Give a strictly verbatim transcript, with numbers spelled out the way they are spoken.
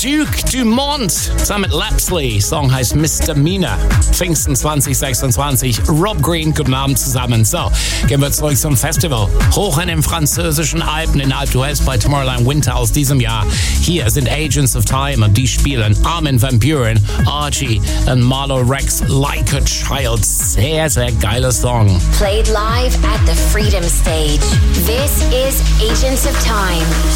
Duke Dumont zusammen mit Lapsley. Song heißt Misdemeanor. Pfingsten zwanzig sechsundzwanzig. Rob Green, guten Abend zusammen. So, gehen wir zurück zum Festival. Hoch in den französischen Alpen in Alpe d'Huez bei Tomorrowland Winter aus diesem Jahr. Hier sind Agents of Time und die spielen Armin van Buuren, Archie und Marlo Rex, Like a Child. Sehr, sehr geiler Song. Played live at the Freedom Stage. This is Agents of Time.